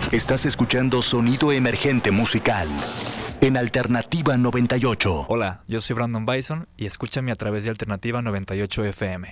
Estás escuchando Sonido Emergente Musical en Alternativa 98. Hola, yo soy Brandon Bison y escúchame a través de Alternativa 98 FM.